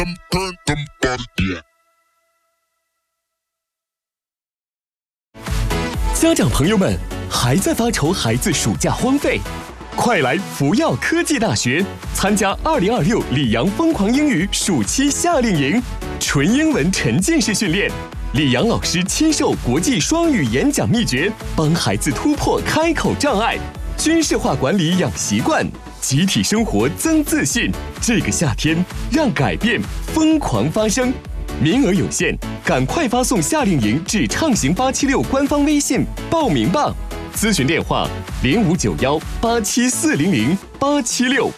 家长朋友们，还在发愁孩子暑假荒废？快来福耀科技大学参加2026里昂疯狂英语暑期夏令营，纯英文沉浸式训练，李阳老师亲授国际双语演讲秘诀，帮孩子突破开口障碍，军事化管理养习惯，集体生活增自信。这个夏天，让改变疯狂发生。名额有限，赶快发送夏令营至畅行876官方微信报名吧。咨询电话059187400876。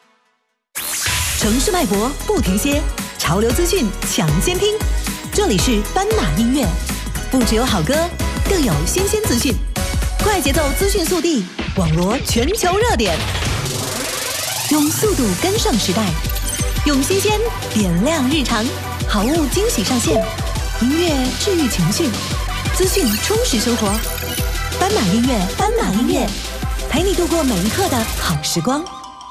城市脉搏不停歇，潮流资讯抢先听。这里是斑马音乐，不只有好歌，更有新鲜资讯，快节奏资讯速递，网罗全球热点，用速度跟上时代，用新鲜点亮日常。好物惊喜上线，音乐治愈情绪，资讯充实生活。斑马音乐，斑马音乐，陪你度过每一刻的好时光。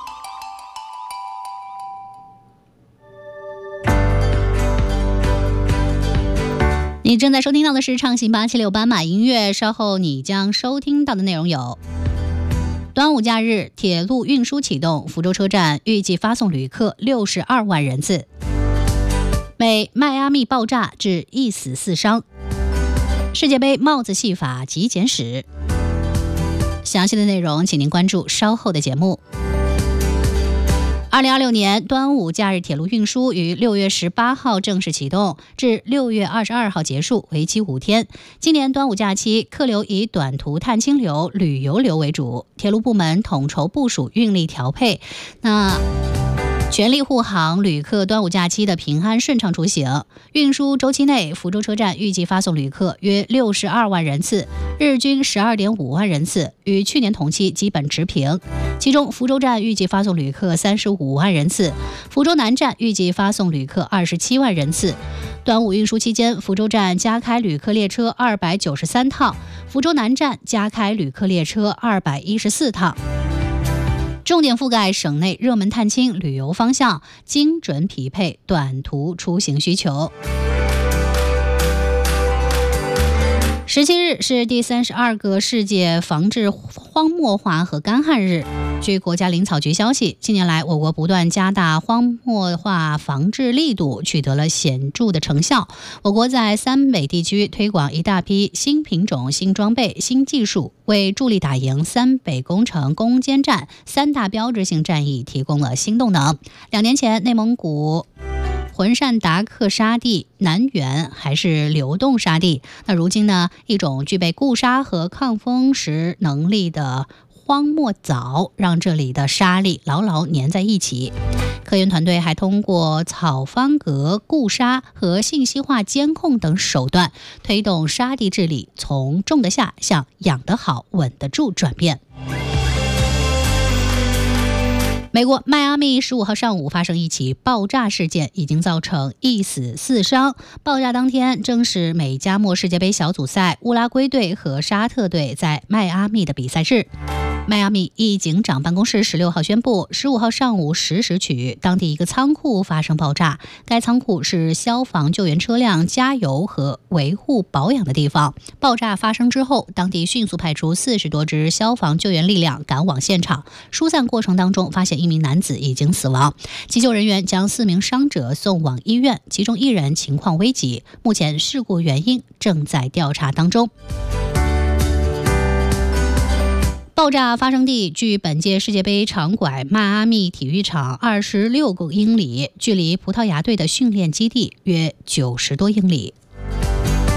你正在收听到的是畅行876斑马音乐，稍后你将收听到的内容有：端午假日铁路运输启动，福州车站预计发送旅客62万人次。美迈阿密爆炸致1死4伤，世界杯帽子戏法极简史。详细的内容请您关注稍后的节目。2026年端午假日铁路运输于6月18号正式启动，至6月22号结束，为期5天。今年端午假期客流以短途探亲流、旅游流为主，铁路部门统筹部署运力调配，全力护航旅客端午假期的平安顺畅出行。运输周期内，福州车站预计发送旅客约62万人次，日均12.5万人次，与去年同期基本持平。其中，福州站预计发送旅客35万人次，福州南站预计发送旅客27万人次。端午运输期间，福州站加开旅客列车293趟，福州南站加开旅客列车214趟。重点覆盖省内热门探亲旅游方向，精准匹配短途出行需求。17日是第32个世界防治荒漠化和干旱日。据国家林草局消息，近年来我国不断加大荒漠化防治力度，取得了显著的成效。我国在三北地区推广一大批新品种、新装备、新技术，为助力打赢三北工程攻坚战3大标志性战役提供了新动能。2年前，内蒙古浑善达克沙地南缘还是流动沙地，那如今呢，一种具备固沙和抗风蚀能力的荒漠藻让这里的沙粒牢牢粘在一起。科研团队还通过草方格固沙和信息化监控等手段，推动沙地治理从种得下向养得好、稳得住转变。美国迈阿密15号上午发生一起爆炸事件，已经造成1死4伤。爆炸当天正是美加墨世界杯小组赛乌拉圭队和沙特队在迈阿密的比赛日。迈阿密一警长办公室16号宣布，15号上午10时许，当地一个仓库发生爆炸。该仓库是消防救援车辆加油和维护保养的地方。爆炸发生之后，当地迅速派出40多支消防救援力量赶往现场。疏散过程当中，发现1名男子已经死亡。急救人员将4名伤者送往医院，其中1人情况危急。目前事故原因正在调查当中。爆炸发生地距本届世界杯场馆迈阿密体育场26公里，距离葡萄牙队的训练基地约90多英里。